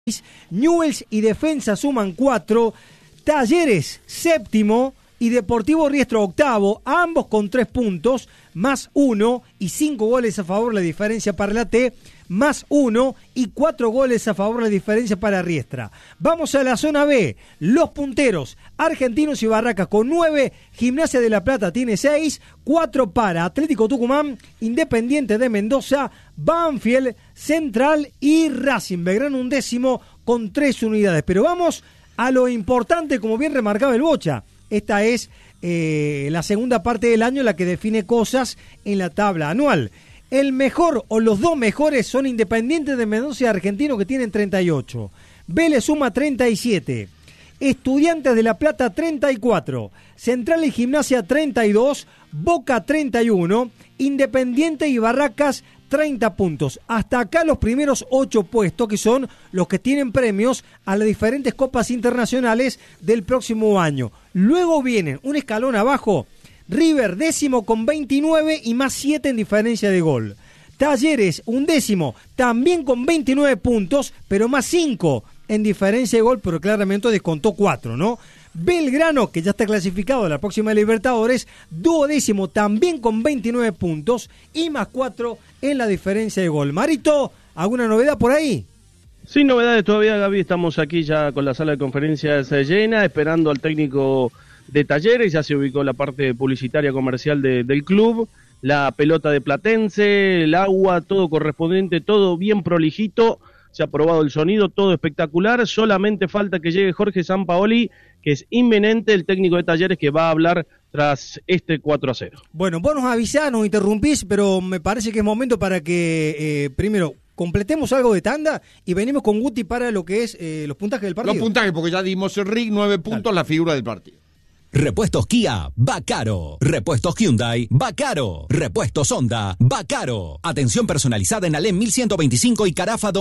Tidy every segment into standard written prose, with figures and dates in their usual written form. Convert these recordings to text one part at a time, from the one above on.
Newell's y Defensa suman 4, Talleres séptimo y Deportivo Riestro octavo, ambos con 3 puntos, más 1 y 5 goles a favor, la diferencia para la T, más 1 y 4 goles a favor, la diferencia para Riestra. Vamos a la zona B, los punteros, Argentinos y Barracas con 9, Gimnasia de La Plata tiene 6, 4 para Atlético Tucumán, Independiente de Mendoza, Banfield, Central y Racing. Belgrano un décimo con 3 unidades. Pero vamos a lo importante, como bien remarcaba el Bocha. Esta es la segunda parte del año, la que define cosas en la tabla anual. El mejor o los dos mejores son Independiente de Mendoza y Argentino, que tienen 38. Vélez suma 37. Estudiantes de La Plata 34. Central y Gimnasia 32. Boca 31. Independiente y Barracas 30 puntos. Hasta acá los primeros 8 puestos, que son los que tienen premios a las diferentes copas internacionales del próximo año. Luego vienen un escalón abajo, River décimo con 29 y más 7 en diferencia de gol. Talleres undécimo, también con 29 puntos, pero más 5 en diferencia de gol, pero claramente descontó 4, ¿no? Belgrano, que ya está clasificado a la próxima Libertadores, duodécimo, también con 29 puntos y más 4 en la diferencia de gol. Marito, ¿alguna novedad por ahí? Sin novedades todavía, Gaby, estamos aquí ya con la sala de conferencias llena, esperando al técnico de Talleres, ya se ubicó la parte publicitaria comercial del club, la pelota de Platense, el agua, todo correspondiente, todo bien prolijito, se ha probado el sonido, todo espectacular, solamente falta que llegue Jorge Sampaoli, que es inminente, el técnico de Talleres, que va a hablar tras este 4-0. Bueno, vos nos avisás, nos interrumpís, pero me parece que es momento para que primero completemos algo de tanda y venimos con Guti para lo que es los puntajes del partido. Los puntajes, porque ya dimos el RIC, 9 puntos, dale. La figura del partido. Repuestos Kia, va caro. Repuestos Hyundai, va caro. Repuestos Honda, va caro. Atención personalizada en Alem 1125 y Carafa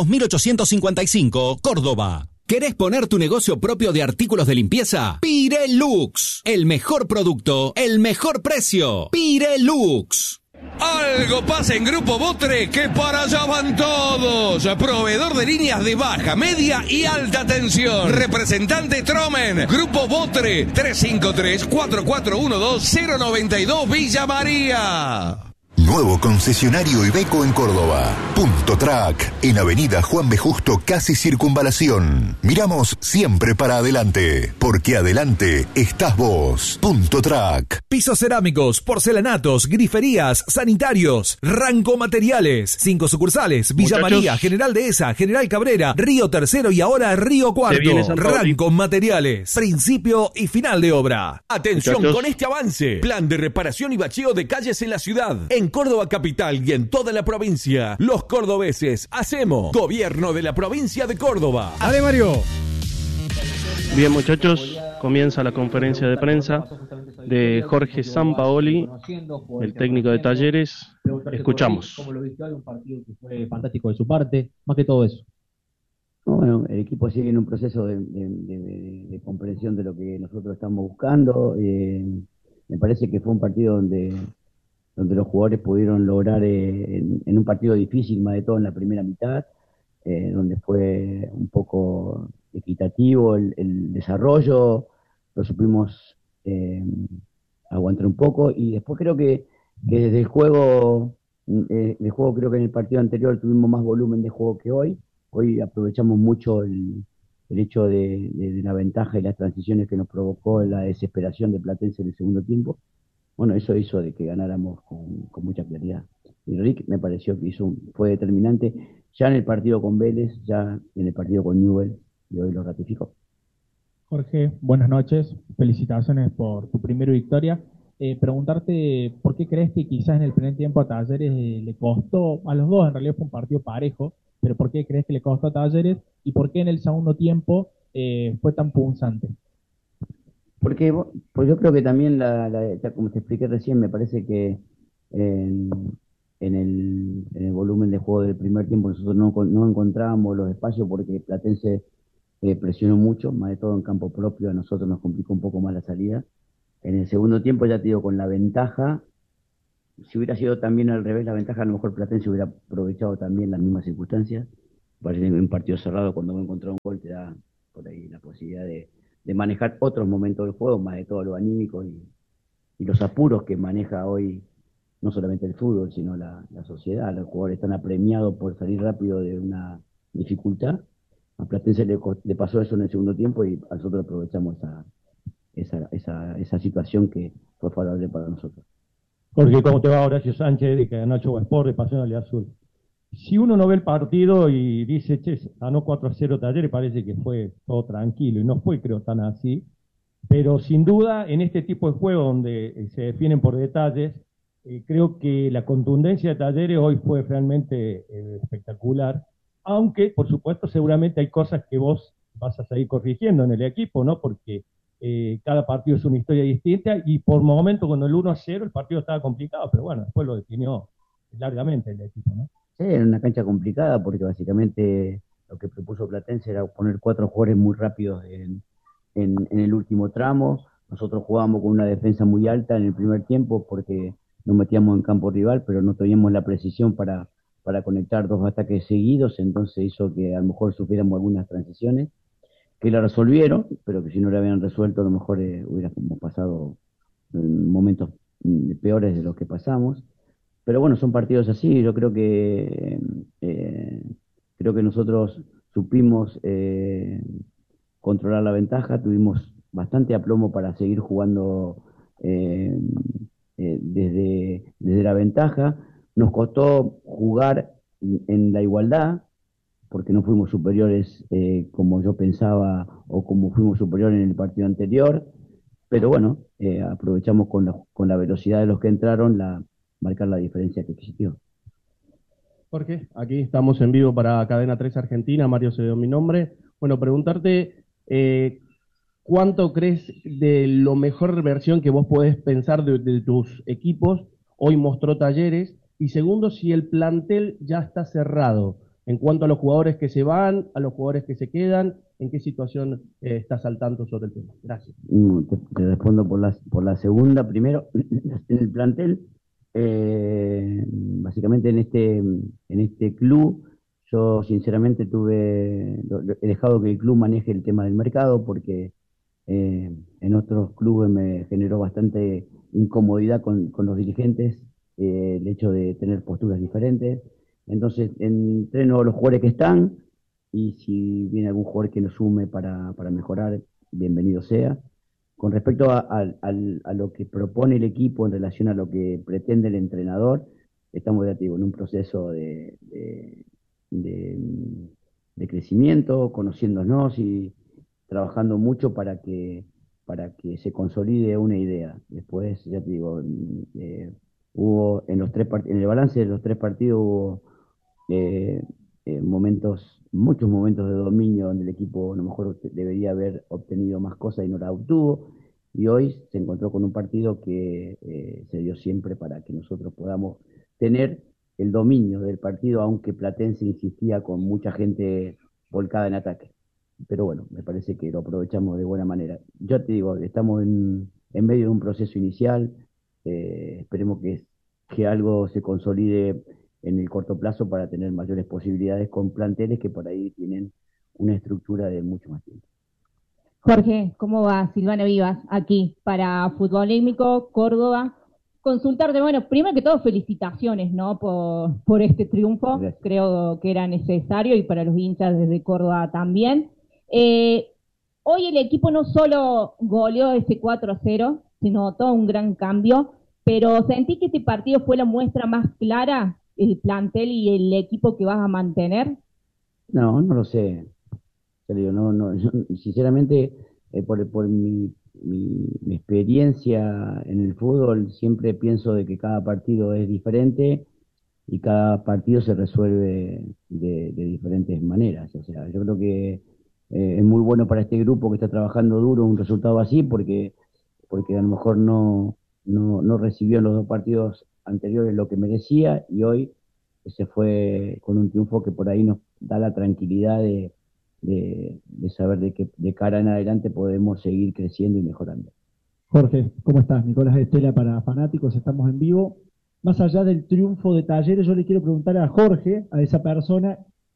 2855, Córdoba. ¿Querés poner tu negocio propio de artículos de limpieza? Pirelux. El mejor producto, el mejor precio. Pirelux. Algo pasa en Grupo Botre, que para allá van todos. Proveedor de líneas de baja, media y alta tensión. Representante Tromen. Grupo Botre, 353-4412-092 Villa María. Nuevo concesionario Iveco en Córdoba. Punto Track, en Avenida Juan B. Justo, casi Circunvalación. Miramos siempre para adelante, porque adelante estás vos. Punto Track. Pisos cerámicos, porcelanatos, griferías, sanitarios, Ranco Materiales. 5 sucursales, Villa María, General Dehesa, General Cabrera, Río Tercero y ahora Río Cuarto. Ranco Materiales. Principio y final de obra. Atención Muchachos. con este avance. Plan de reparación y bacheo de calles en la ciudad. En Córdoba capital y en toda la provincia. Los cordobeses hacemos. Gobierno de la provincia de Córdoba. Dale, Mario. Bien, muchachos, comienza la conferencia de prensa de Jorge Sampaoli, el técnico de Talleres. Escuchamos. ¿Cómo lo viste hoy? Un partido que fue fantástico de su parte, más que todo eso. Bueno, el equipo sigue en un proceso de comprensión de lo que nosotros estamos buscando. Me parece que fue un partido donde los jugadores pudieron lograr en un partido difícil, más de todo en la primera mitad, donde fue un poco equitativo el desarrollo, lo supimos aguantar un poco, y después creo que desde el juego creo que en el partido anterior tuvimos más volumen de juego que hoy. Hoy aprovechamos mucho el hecho de la ventaja y las transiciones que nos provocó la desesperación de Platense en el segundo tiempo. Bueno, eso hizo de que ganáramos con mucha claridad. Y Rick me pareció que fue determinante ya en el partido con Vélez, ya en el partido con Newell's, y hoy lo ratificó. Jorge, buenas noches, felicitaciones por tu primera victoria. Preguntarte por qué crees que quizás en el primer tiempo a Talleres le costó, a los dos en realidad fue un partido parejo, pero por qué crees que le costó a Talleres y por qué en el segundo tiempo fue tan punzante. Porque pues yo creo que también, ya como te expliqué recién, me parece que en el volumen de juego del primer tiempo nosotros no encontrábamos los espacios porque Platense presionó mucho, más de todo en campo propio, a nosotros nos complicó un poco más la salida. En el segundo tiempo, ya te digo, con la ventaja, si hubiera sido también al revés la ventaja, a lo mejor Platense hubiera aprovechado también las mismas circunstancias. en un partido cerrado, cuando va a encontrar un gol, te da por ahí la posibilidad de manejar otros momentos del juego, más de todo lo anímico y los apuros que maneja hoy no solamente el fútbol, sino la sociedad. Los jugadores están apremiados por salir rápido de una dificultad. A Platense le pasó eso en el segundo tiempo y nosotros aprovechamos esa situación que fue favorable para nosotros. Jorge, ¿cómo te va? Horacio Sánchez, de Cadena Sport, de Pasión Alea Azul. Si uno no ve el partido y dice, che, ganó 4-0 Talleres, parece que fue todo tranquilo, y no fue, creo, tan así. Pero sin duda, en este tipo de juego donde se definen por detalles, creo que la contundencia de Talleres hoy fue realmente espectacular, aunque, por supuesto, seguramente hay cosas que vos vas a seguir corrigiendo en el equipo, ¿no? Porque cada partido es una historia distinta y por momentos con el 1-0 el partido estaba complicado, pero bueno, después lo definió largamente el equipo, ¿no? Sí, era una cancha complicada porque básicamente lo que propuso Platense era poner 4 jugadores muy rápidos en el último tramo. Nosotros jugábamos con una defensa muy alta en el primer tiempo porque nos metíamos en campo rival, pero no teníamos la precisión para conectar 2 ataques seguidos, entonces hizo que a lo mejor sufriéramos algunas transiciones que la resolvieron, pero que si no la habían resuelto a lo mejor hubiéramos pasado momentos peores de los que pasamos. Pero bueno, son partidos así. Yo creo que nosotros supimos controlar la ventaja, tuvimos bastante aplomo para seguir jugando desde la ventaja. Nos costó jugar en la igualdad, porque no fuimos superiores como yo pensaba o como fuimos superiores en el partido anterior, pero bueno, aprovechamos con la velocidad de los que entraron marcar la diferencia que existió. Jorge, aquí estamos en vivo para Cadena 3 Argentina, Mario Cededo mi nombre. Bueno, preguntarte ¿cuánto crees de lo mejor versión que vos podés pensar de tus equipos hoy mostró Talleres? Y segundo, si el plantel ya está cerrado en cuanto a los jugadores que se van, a los jugadores que se quedan, ¿en qué situación estás al tanto sobre el tema? Gracias. Te respondo por la segunda. Primero, en el plantel, básicamente en este club, yo sinceramente he dejado que el club maneje el tema del mercado porque en otros clubes me generó bastante incomodidad con los dirigentes, el hecho de tener posturas diferentes. Entonces entreno a los jugadores que están y si viene algún jugador que nos sume para mejorar, bienvenido sea. Con respecto a lo que propone el equipo en relación a lo que pretende el entrenador, estamos en un proceso de crecimiento, conociéndonos y trabajando mucho para que se consolide una idea. Después, ya te digo, hubo en el balance de los 3 partidos hubo muchos momentos de dominio donde el equipo a lo mejor debería haber obtenido más cosas y no la obtuvo, y hoy se encontró con un partido que se dio siempre para que nosotros podamos tener el dominio del partido, aunque Platense insistía con mucha gente volcada en ataque. Pero bueno, me parece que lo aprovechamos de buena manera. Yo te digo, estamos en medio de un proceso inicial, esperemos que algo se consolide en el corto plazo para tener mayores posibilidades con planteles que por ahí tienen una estructura de mucho más tiempo. Jorge, ¿cómo va? Silvana Vivas, aquí para Futbolímico, Córdoba. Consultarte, bueno, primero que todo, felicitaciones, ¿no? Por este triunfo. Gracias. Creo que era necesario y para los hinchas desde Córdoba también. Hoy el equipo no solo goleó ese 4-0, sino todo un gran cambio, pero ¿sentí que este partido fue la muestra más clara, el plantel y el equipo que vas a mantener? No lo sé. Yo, sinceramente, por mi experiencia en el fútbol, siempre pienso de que cada partido es diferente y cada partido se resuelve de diferentes maneras. O sea, yo creo que es muy bueno para este grupo que está trabajando duro un resultado así porque a lo mejor no recibió en los 2 partidos anteriores lo que merecía y hoy se fue con un triunfo que por ahí nos da la tranquilidad de saber de que de cara en adelante podemos seguir creciendo y mejorando. Jorge, ¿cómo estás? Nicolás Estela para Fanáticos, estamos en vivo. Más allá del triunfo de Talleres, yo le quiero preguntar a Jorge, a esa persona,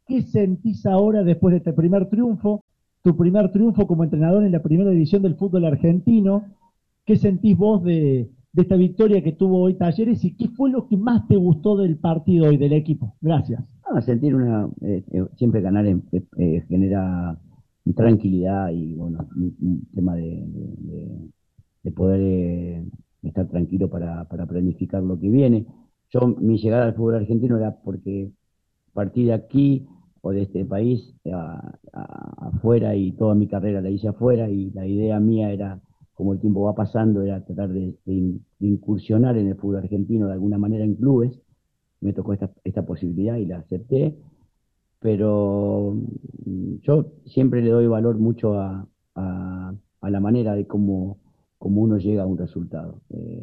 ¿Qué sentís ahora después de este primer triunfo? Tu primer triunfo como entrenador en la primera división del fútbol argentino. ¿Qué sentís vos de esta victoria que tuvo hoy Talleres y qué fue lo que más te gustó del partido hoy, del equipo? Gracias. Sentir siempre ganar genera tranquilidad y bueno, un tema de poder estar tranquilo para planificar lo que viene. Mi llegada al fútbol argentino era porque partí de aquí o de este país afuera, y toda mi carrera la hice afuera, y la idea mía era, como el tiempo va pasando, era tratar de incursionar en el fútbol argentino de alguna manera en clubes. Me tocó esta posibilidad y la acepté, pero yo siempre le doy valor mucho a la manera de cómo uno llega a un resultado.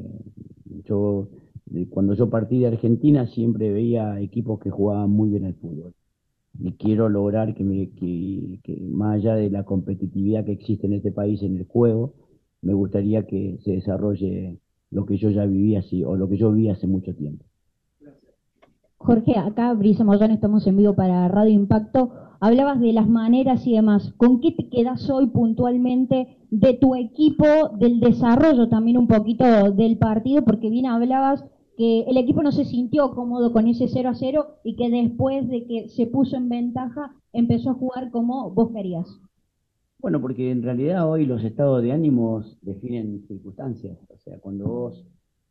Cuando yo partí de Argentina siempre veía equipos que jugaban muy bien al fútbol, y quiero lograr que más allá de la competitividad que existe en este país en el juego, me gustaría que se desarrolle lo que yo ya viví así, o lo que yo vi hace mucho tiempo. Jorge, acá Brisa Moyano, estamos en vivo para Radio Impacto. Hablabas de las maneras y demás. ¿Con qué te quedas hoy puntualmente de tu equipo, del desarrollo también un poquito del partido? Porque bien hablabas que el equipo no se sintió cómodo con ese 0-0 y que después de que se puso en ventaja empezó a jugar como vos querías. Bueno, porque en realidad hoy los estados de ánimos definen circunstancias. O sea, cuando vos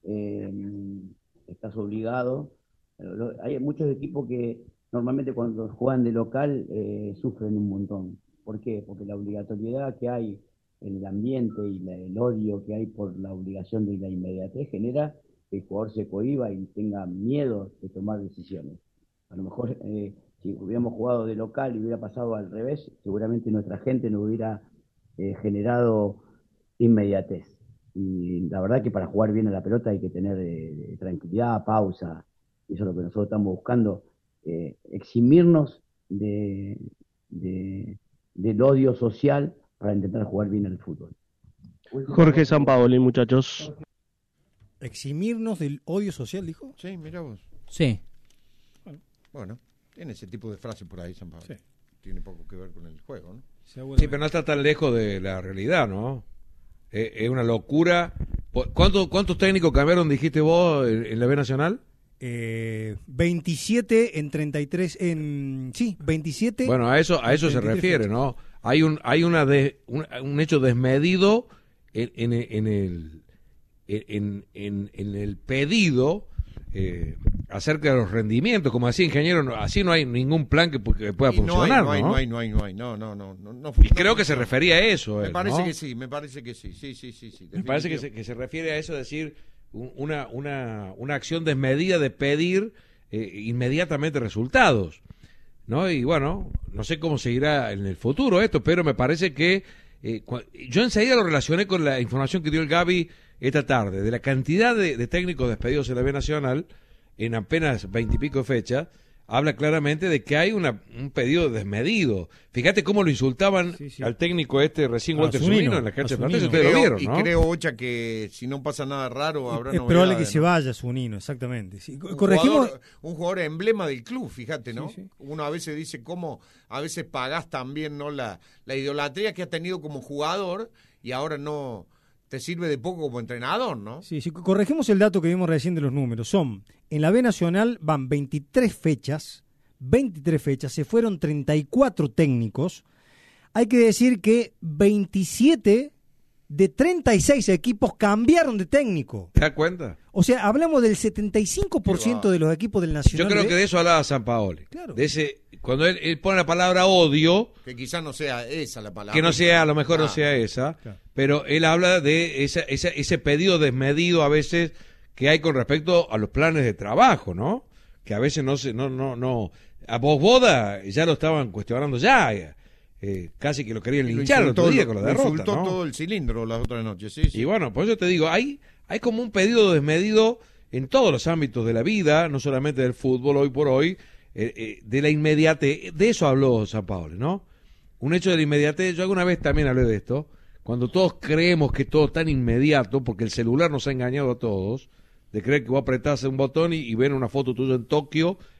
estás obligado, hay muchos equipos que normalmente cuando juegan de local sufren un montón. ¿Por qué? Porque la obligatoriedad que hay en el ambiente y el odio que hay por la obligación de la inmediatez genera que el jugador se cohiba y tenga miedo de tomar decisiones. A lo mejor si hubiéramos jugado de local y hubiera pasado al revés, seguramente nuestra gente no hubiera generado inmediatez. Y la verdad que para jugar bien a la pelota hay que tener tranquilidad, pausa. Eso es lo que nosotros estamos buscando, eximirnos del odio social para intentar jugar bien al fútbol. Jorge Sampaoli, muchachos. ¿Eximirnos del odio social, dijo? Sí, mira vos. Sí. Bueno, tiene ese tipo de frase por ahí, Sampaoli. Sí. Tiene poco que ver con el juego, ¿no? Sí, pero no está tan lejos de la realidad, ¿no? Es una locura. ¿Cuántos técnicos cambiaron, dijiste vos, en la B Nacional? 27 en 33 sí, 27. Bueno, a eso se refiere, ¿no? Hay un hecho desmedido en el pedido acerca de los rendimientos, como decía ingeniero, así no hay ningún plan que pueda funcionar, no hay. Y creo que se refería a eso. Me parece que sí. Sí. Me parece que se refiere a eso, decir una acción desmedida de pedir inmediatamente resultados, ¿no? Y bueno, no sé cómo seguirá en el futuro esto, pero me parece que yo enseguida lo relacioné con la información que dio el Gaby esta tarde, de la cantidad de técnicos despedidos en la B Nacional en apenas 20 y pico fechas. Habla claramente de que hay un pedido desmedido. Fíjate cómo lo insultaban al técnico recién Walter Zunino en la cancha de Platense. Ustedes lo vieron, ¿no? Y creo, Ocha, que si no pasa nada raro habrá novedades. Es probable que se vaya Zunino, exactamente. Sí. Un jugador emblema del club, fíjate, ¿no? Sí. Uno a veces dice cómo a veces pagás también, ¿no? La idolatría que has tenido como jugador y ahora no te sirve de poco como entrenador, ¿no? Sí, corregimos el dato que vimos recién de los números. En la B Nacional van 23 fechas, se fueron 34 técnicos. Hay que decir que 27 de 36 equipos cambiaron de técnico. ¿Te das cuenta? O sea, hablamos del 75% de los equipos del Nacional. Yo creo que de eso hablaba Sampaoli. Claro. De ese, cuando él pone la palabra odio, que quizás no sea esa la palabra. Que no sea, a lo mejor no sea esa, claro. Pero él habla de ese pedido desmedido a veces que hay con respecto a los planes de trabajo, ¿no? Que a veces no. A Boda ya lo estaban cuestionando ya. Casi que lo querían linchar el otro día con la derrota, insultó, ¿no? Todo el cilindro las otras noches, sí. Y bueno, por eso te digo, hay como un pedido desmedido en todos los ámbitos de la vida, no solamente del fútbol hoy por hoy, de la inmediatez. De eso habló Sampaoli, ¿no? Un hecho de la inmediatez. Yo alguna vez también hablé de esto, cuando todos creemos que todo es tan inmediato, porque el celular nos ha engañado a todos, de creer que vos apretás un botón y ven una foto tuya en Tokio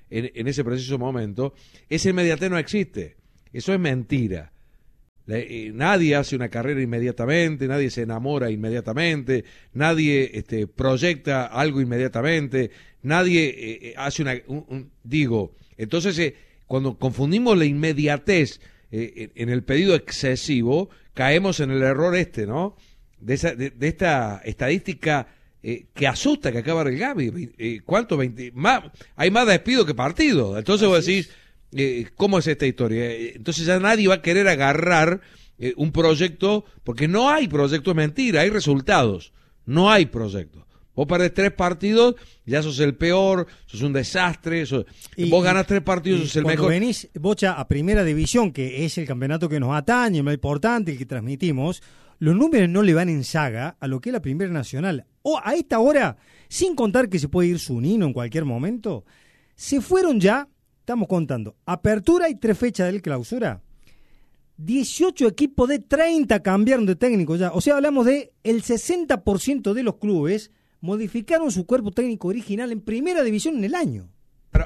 en ese preciso momento, esa inmediatez no existe. Eso es mentira. Nadie hace una carrera inmediatamente, nadie se enamora inmediatamente, nadie proyecta algo inmediatamente, nadie hace entonces cuando confundimos la inmediatez en el pedido excesivo, caemos en el error ¿no? De esta estadística que asusta que acaba el Gaby. ¿Cuánto? 20, hay más despido que partido. Entonces vos decís, ¿cómo es esta historia? Entonces ya nadie va a querer agarrar un proyecto, porque no hay proyecto, es mentira, hay resultados, no hay proyecto. Vos perdés 3 partidos, ya sos el peor, sos un desastre, vos ganás 3 partidos, sos el mejor. Cuando venís, Bocha, a Primera División, que es el campeonato que nos atañe, el más importante, el que transmitimos, los números no le van en saga a lo que es la Primera Nacional. O a esta hora, sin contar que se puede ir Zunino en cualquier momento, se fueron ya, estamos contando, apertura y 3 fechas del clausura. 18 equipos de 30 cambiaron de técnico ya. O sea, hablamos de el 60% de los clubes modificaron su cuerpo técnico original en Primera División en el año. Pero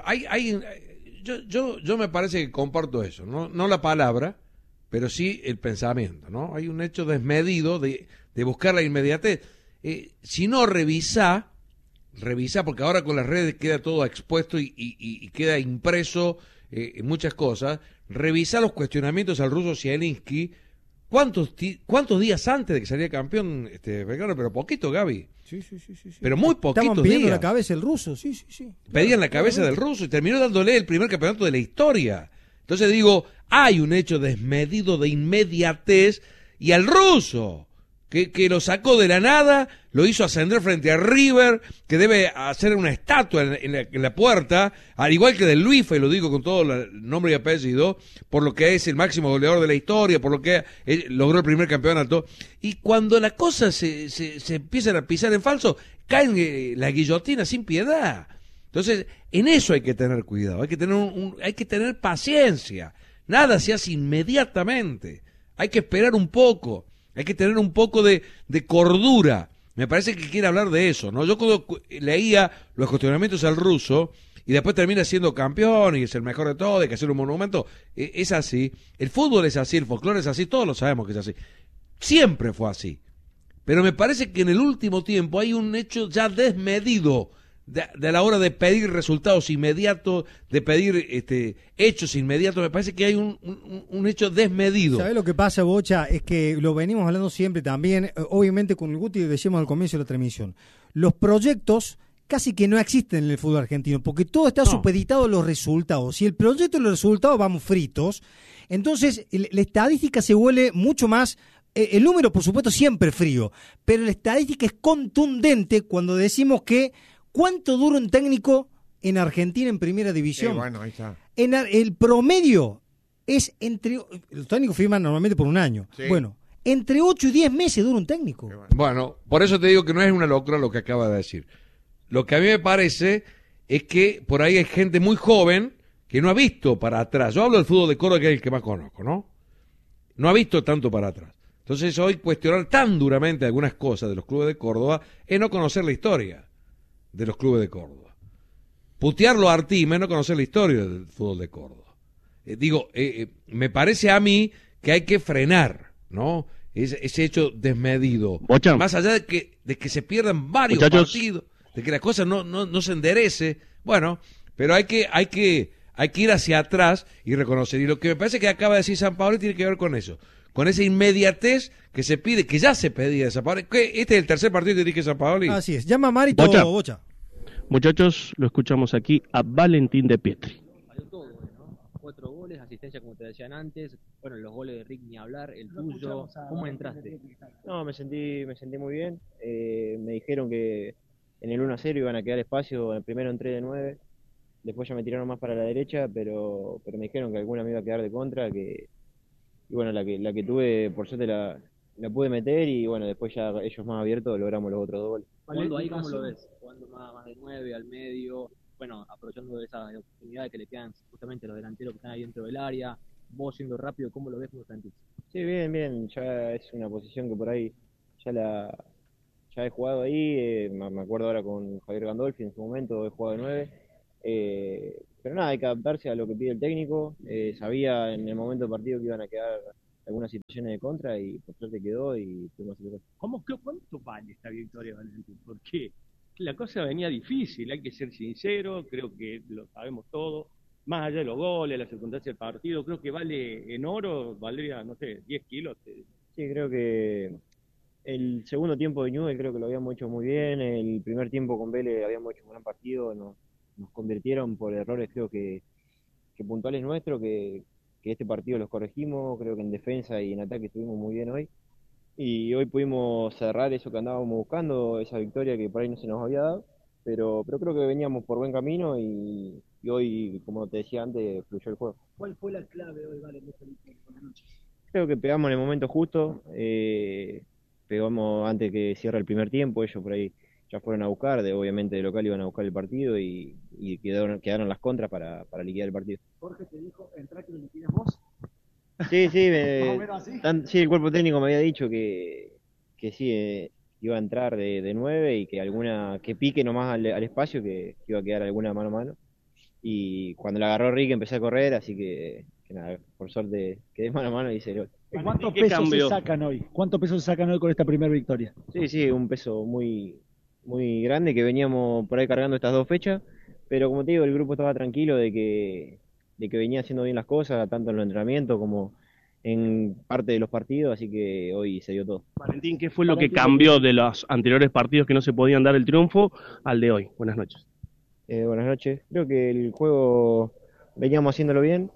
yo me parece que comparto eso, no la palabra, pero sí el pensamiento, ¿no? Hay un hecho desmedido de buscar la inmediatez. Si no, revisa, porque ahora con las redes queda todo expuesto y queda impreso en muchas cosas. Revisa los cuestionamientos al ruso Zielinski. ¿Cuántos días antes de que saliera campeón Belgrano? Pero poquito, Gaby. Sí. Pero muy poquitos días. Estaban pidiendo la cabeza del ruso, sí. Pedían la cabeza del ruso y terminó dándole el primer campeonato de la historia. Entonces digo, hay un hecho desmedido de inmediatez y al ruso, que lo sacó de la nada, lo hizo ascender frente a River, que debe hacer una estatua en la puerta, al igual que del Luifa, y lo digo con todo el nombre y apellido, por lo que es el máximo goleador de la historia, por lo que logró el primer campeonato. Y cuando la cosa se empiezan a pisar en falso, caen la guillotina sin piedad. Entonces, en eso hay que tener cuidado, hay que tener paciencia. Nada se hace inmediatamente, hay que esperar un poco. Hay que tener un poco de cordura. Me parece que quiere hablar de eso, ¿no? Yo cuando leía los cuestionamientos al ruso y después termina siendo campeón y es el mejor de todo, hay que hacer un monumento, es así. El fútbol es así, el folclore es así, todos lo sabemos que es así. Siempre fue así. Pero me parece que en el último tiempo hay un hecho ya desmedido de la hora de pedir resultados inmediatos, de pedir hechos inmediatos. Me parece que hay un hecho desmedido. ¿Sabés lo que pasa, Bocha? Es que lo venimos hablando siempre también, obviamente con el Guti decíamos al comienzo de la transmisión, los proyectos casi que no existen en el fútbol argentino, porque todo está supeditado a los resultados. Si el proyecto y los resultados vamos fritos, entonces la estadística se vuelve mucho más. El número, por supuesto, siempre frío, pero la estadística es contundente cuando decimos que ¿cuánto dura un técnico en Argentina en Primera División? Bueno, ahí está. El promedio es entre... Los técnicos firman normalmente por un año. Sí. Bueno, entre 8 y 10 meses dura un técnico. Bueno, por eso te digo que no es una locura lo que acaba de decir. Lo que a mí me parece es que por ahí hay gente muy joven que no ha visto para atrás. Yo hablo del fútbol de Córdoba, que es el que más conozco, ¿no? No ha visto tanto para atrás. Entonces hoy cuestionar tan duramente algunas cosas de los clubes de Córdoba es no conocer la historia de los clubes de Córdoba. Putearlo a Artime, no conocer la historia del fútbol de Córdoba. Me parece a mí que hay que frenar, ¿no? Ese hecho desmedido. Bocha. Más allá de que se pierdan varios partidos, de que la cosa no se enderece, bueno, pero hay que ir hacia atrás y reconocer. Y lo que me parece que acaba de decir San Paolo tiene que ver con eso, con esa inmediatez que se pide, que ya se pedía de San Paolo. Este es el tercer partido que dirige San Paolo. Así es, llama a Mari todo, Bocha. Muchachos, lo escuchamos aquí a Valentín de Pietri. Falló todo, ¿no? 4 goles, asistencia como te decían antes, bueno, los goles de Rick ni hablar, el tuyo, ¿cómo entraste? No, me sentí muy bien, me dijeron que en el 1-0 iban a quedar espacio, primero entré de 9, después ya me tiraron más para la derecha, pero me dijeron que alguna me iba a quedar de contra, y bueno, la que tuve, por suerte la pude meter, y bueno, después ya ellos más abiertos logramos los otros 2 goles. ¿Jugando ahí cómo lo ves? Jugando más de 9, al medio, bueno, aprovechando de esas oportunidades que le quedan justamente los delanteros que están ahí dentro del área, vos siendo rápido, ¿cómo lo ves como sentís? Sí, bien, ya es una posición que por ahí ya he jugado ahí, me acuerdo ahora con Javier Gandolfi, en su momento he jugado de 9, pero nada, hay que adaptarse a lo que pide el técnico. Sabía en el momento del partido que iban a quedar algunas situaciones de contra y por suerte quedó y tuvimos que hacer. ¿Cuánto vale esta victoria, Valentín? Porque la cosa venía difícil, hay que ser sincero, creo que lo sabemos todos, más allá de los goles, la circunstancia del partido, creo que vale en oro, valdría, no sé, 10 kilos. Sí, creo que el segundo tiempo de Newell's creo que lo habíamos hecho muy bien, el primer tiempo con Vélez habíamos hecho un gran partido, nos convirtieron por errores creo que puntuales nuestros, que este partido los corregimos, creo que en defensa y en ataque estuvimos muy bien hoy, y hoy pudimos cerrar eso que andábamos buscando, esa victoria que por ahí no se nos había dado, pero creo que veníamos por buen camino y hoy, como te decía antes, fluyó el juego. ¿Cuál fue la clave hoy, Vale, en esta victoria por la noche? Creo que pegamos en el momento justo, pegamos antes que cierre el primer tiempo, ellos por ahí ya fueron a buscar, obviamente de local iban a buscar el partido y quedaron las contras para liquidar el partido. Jorge te dijo, entrá que lo liquidas vos. Sí, ¿Más o menos así? Sí, el cuerpo técnico me había dicho que sí, iba a entrar de 9 y que pique nomás al espacio, que iba a quedar alguna mano a mano. Y cuando la agarró Rick empecé a correr, así que nada, por suerte quedé mano a mano y hice el gol. ¿Cuántos pesos se sacan hoy? ¿Cuántos pesos se sacan hoy con esta primera victoria? Sí, un peso muy, muy grande que veníamos por ahí cargando estas 2 fechas, pero como te digo, el grupo estaba tranquilo de que venía haciendo bien las cosas, tanto en los entrenamientos como en parte de los partidos, así que hoy se dio todo. Valentín, ¿qué fue lo que cambió de los anteriores partidos que no se podían dar el triunfo al de hoy? Buenas noches. Buenas noches. Creo que el juego veníamos haciéndolo bien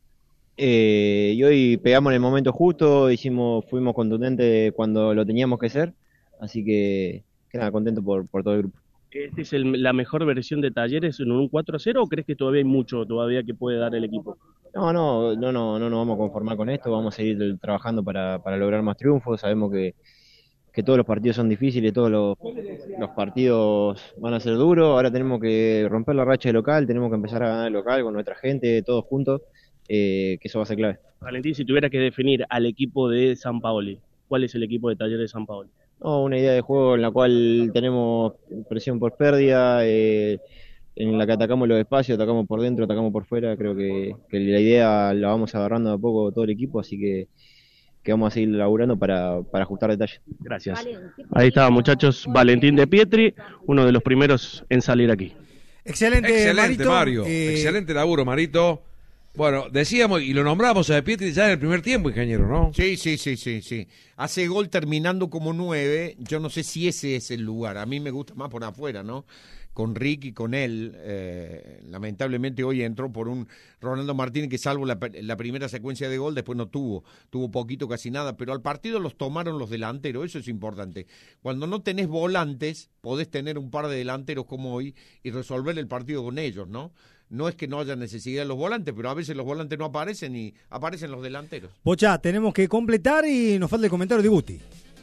y hoy pegamos en el momento justo, fuimos contundentes cuando lo teníamos que ser, así que nada, contento por todo el grupo. ¿Esta es la mejor versión de Talleres en un 4-0 o crees que todavía hay mucho que puede dar el equipo? No nos vamos a conformar con esto, vamos a seguir trabajando para lograr más triunfos, sabemos que todos los partidos son difíciles, todos los partidos van a ser duros, ahora tenemos que romper la racha de local, tenemos que empezar a ganar el local con nuestra gente, todos juntos, que eso va a ser clave. Valentín, si tuviera que definir al equipo de San Paoli, ¿cuál es el equipo de Talleres de San Paoli? No, una idea de juego en la cual tenemos presión por pérdida, en la que atacamos los espacios, atacamos por dentro, atacamos por fuera, creo que la idea la vamos agarrando de a poco todo el equipo, así que vamos a seguir laburando para ajustar detalles. Gracias. Ahí estaba, muchachos, Valentín de Pietri, uno de los primeros en salir aquí. Excelente, Marito. Mario. Excelente laburo, Marito. Bueno, decíamos y lo nombramos a De Pietri ya en el primer tiempo, ingeniero, ¿no? Sí. Hace gol terminando como 9. Yo no sé si ese es el lugar. A mí me gusta más por afuera, ¿no? Con Rick y con él. Lamentablemente hoy entró por un Ronaldo Martínez que salvo la primera secuencia de gol, después no tuvo poquito, casi nada, pero al partido los tomaron los delanteros, eso es importante. Cuando no tenés volantes, podés tener un par de delanteros como hoy y resolver el partido con ellos, ¿no? No es que no haya necesidad de los volantes, pero a veces los volantes no aparecen y aparecen los delanteros. Bocha, tenemos que completar y nos falta el comentario de Guti.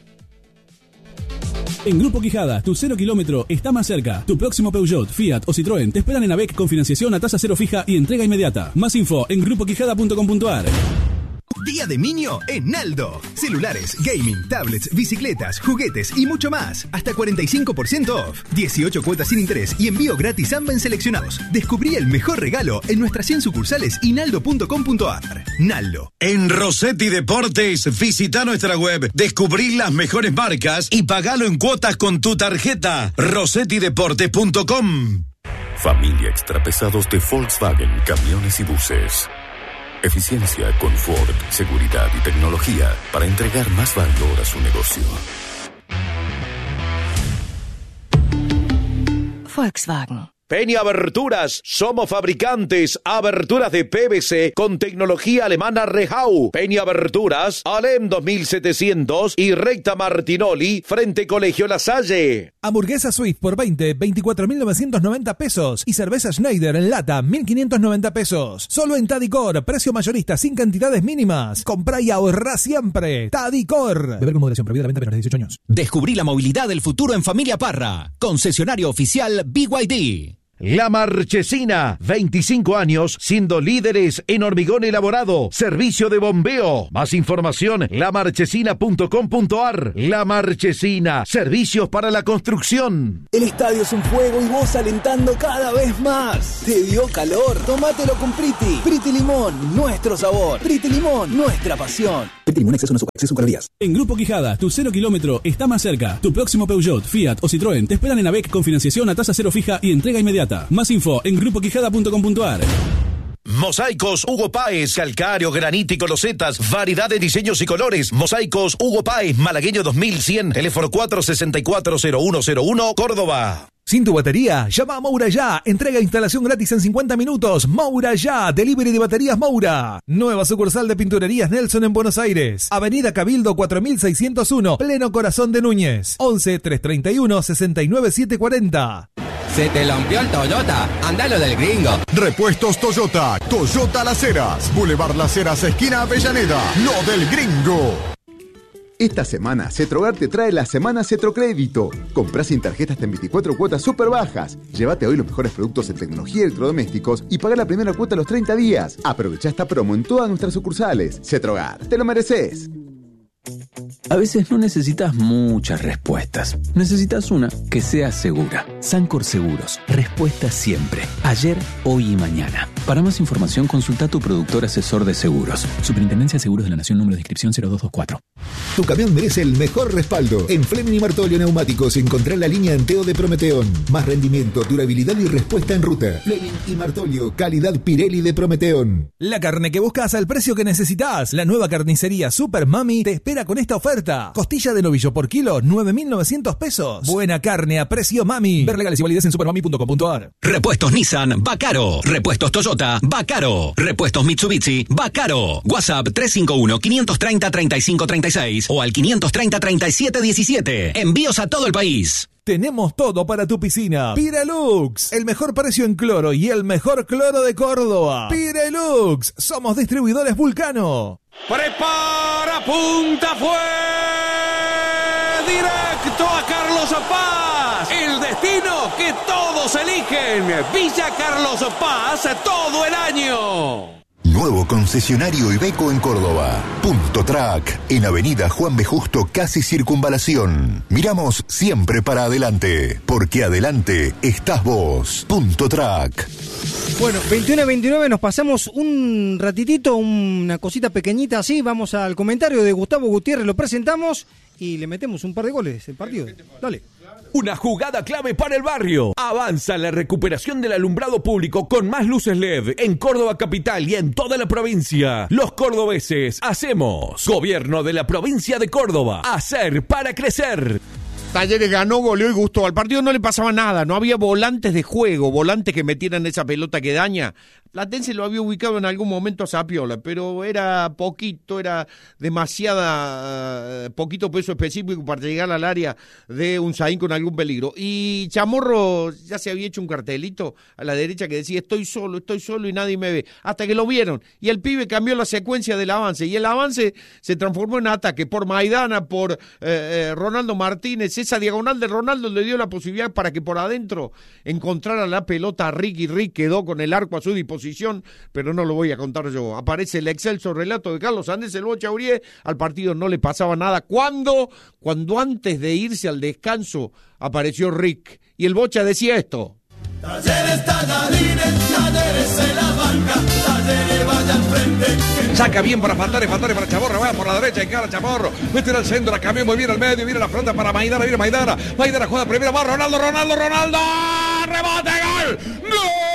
En Grupo Quijada, tu 0 kilómetro está más cerca. Tu próximo Peugeot, Fiat o Citroën te esperan en AVEC con financiación a tasa cero fija y entrega inmediata. Más info en grupoquijada.com.ar. Día de Niño en Naldo. Celulares, gaming, tablets, bicicletas, juguetes y mucho más. Hasta 45% off. 18 cuotas sin interés y envío gratis AMBA en seleccionados. Descubrí el mejor regalo en nuestras 100 sucursales y naldo.com.ar. Naldo. En Rossetti Deportes, visita nuestra web, descubrí las mejores marcas y pagalo en cuotas con tu tarjeta. rossettideportes.com. Familia Extrapesados de Volkswagen, camiones y buses. Eficiencia, confort, seguridad y tecnología para entregar más valor a su negocio. Volkswagen. Peña Aberturas, somos fabricantes, aberturas de PVC con tecnología alemana Rehau. Peña Aberturas, Alem 2700 y Recta Martinoli, frente Colegio La Salle. Hamburguesa Swift por 24.990 pesos y cerveza Schneider en lata 1.590 pesos. Solo en Tadicor, precio mayorista sin cantidades mínimas. Comprá y ahorrá siempre. Tadicor. Beber con moderación, prohibida la venta a menores de 18 años. Descubrí la movilidad del futuro en Familia Parra. Concesionario oficial BYD. La Marchesina, 25 años siendo líderes en hormigón elaborado, servicio de bombeo. Más información, lamarchesina.com.ar. La Marchesina, servicios para la construcción. El estadio es un fuego y vos alentando cada vez más. ¿Te dio calor? Tómatelo con Priti. Priti Limón, nuestro sabor. Priti Limón, nuestra pasión. Priti Limón, exceso en calorías. En Grupo Quijada, tu 0 kilómetro está más cerca. Tu próximo Peugeot, Fiat o Citroën te esperan en AVEC con financiación a tasa cero fija y entrega inmediata. Más info en grupoquijada.com.ar. Mosaicos Hugo Páez, calcáreo, granítico, losetas, variedad de diseños y colores. Mosaicos Hugo Páez, Malagueño 2100, teléfono 464-0101, Córdoba. ¿Sin tu batería? Llama a Moura Ya. Entrega e instalación gratis en 50 minutos. Moura Ya. Delivery de baterías Moura. Nueva sucursal de Pinturerías Nelson en Buenos Aires. Avenida Cabildo 4601. Pleno Corazón de Núñez. 11-331-69740. ¿Se te lampió el Toyota? Andalo del Gringo. Repuestos Toyota. Toyota Las Heras. Boulevard Las Heras, esquina Avellaneda. Lo del Gringo. Esta semana, Cetrogar te trae la Semana Cetrocrédito. Comprá sin tarjeta hasta en 24 cuotas súper bajas. Llévate hoy los mejores productos en tecnología y electrodomésticos y pagá la primera cuota a los 30 días. Aprovechá esta promo en todas nuestras sucursales. Cetrogar, te lo mereces. A veces no necesitas muchas respuestas. Necesitas una que sea segura. Sancor Seguros. Respuesta siempre. Ayer, hoy y mañana. Para más información, consulta a tu productor asesor de seguros. Superintendencia de Seguros de la Nación, número de inscripción 0224. Tu camión merece el mejor respaldo. En Fleming y Martolio Neumáticos encontrá la línea Anteo de Prometeón. Más rendimiento, durabilidad y respuesta en ruta. Fleming y Martolio, calidad Pirelli de Prometeón. La carne que buscas al precio que necesitas. La nueva carnicería Super Mami te espera con esta oferta. Costilla de novillo por kilo, 9.900 pesos. Buena carne a precio Mami. Ver legales y validez en supermami.com.ar. Repuestos Nissan, Bacaro. Repuestos Toyota, Bacaro. Repuestos Mitsubishi, Bacaro. WhatsApp 351-530-3536 o al 530-3717. Envíos a todo el país. Tenemos todo para tu piscina. Pirelux, el mejor precio en cloro y el mejor cloro de Córdoba. Pirelux, somos distribuidores Vulcano. Prepara, punta, fue directo a Carlos Paz. El destino que todos eligen. Villa Carlos Paz todo el año. Nuevo concesionario Iveco en Córdoba. Punto Track, en Avenida Juan B. Justo, casi Circunvalación. Miramos siempre para adelante, porque adelante estás vos. Punto Track. Bueno, 21-29, nos pasamos un ratitito, una cosita pequeñita así. Vamos al comentario de Gustavo Gutiérrez, lo presentamos y le metemos un par de goles el partido. Dale. Una jugada clave para el barrio. Avanza la recuperación del alumbrado público con más luces LED en Córdoba capital y en toda la provincia. Los cordobeses hacemos. Gobierno de la provincia de Córdoba. Hacer para crecer. Talleres ganó, goleó y gustó. Al partido no le pasaba nada, no había volantes de juego, volantes que metieran esa pelota que daña. Platense lo había ubicado en algún momento a Zapiola, pero era poquito, era demasiada, poquito peso específico para llegar al área de un Saín con algún peligro. Y Chamorro ya se había hecho un cartelito a la derecha que decía estoy solo y nadie me ve, hasta que lo vieron. Y el pibe cambió la secuencia del avance, y el avance se transformó en ataque por Maidana, por Ronaldo Martínez. Esa diagonal de Ronaldo le dio la posibilidad para que por adentro encontrara la pelota a Rick, y Rick quedó con el arco a su disposición, pero no lo voy a contar yo. Aparece el excelso relato de Carlos Andrés El Bocha Urié. Al partido no le pasaba nada. Cuando antes de irse al descanso apareció Rick y el Bocha decía esto: Talleres, tallarines, Talleres en la banca, Talleres vaya al frente. Saca bien para Fatare para Chamorro, va por la derecha, encara Chamorro, mete al centro, la cambió muy bien al medio, viene la fronta para Maidana, viene Maidana juega primero, va Ronaldo, rebote, gol, ¡gol!